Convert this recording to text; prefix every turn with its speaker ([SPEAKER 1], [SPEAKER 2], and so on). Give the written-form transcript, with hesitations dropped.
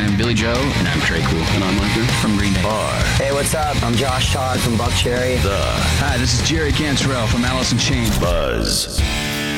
[SPEAKER 1] I'm Billy Joe.
[SPEAKER 2] And I'm Trey Cool.
[SPEAKER 3] And I'm Micah
[SPEAKER 1] From Green Day.
[SPEAKER 4] Hey, what's up? I'm Josh Todd from Buckcherry.
[SPEAKER 5] The
[SPEAKER 1] Hi, this is Jerry Cantrell from Alice in Chains.
[SPEAKER 5] Buzz.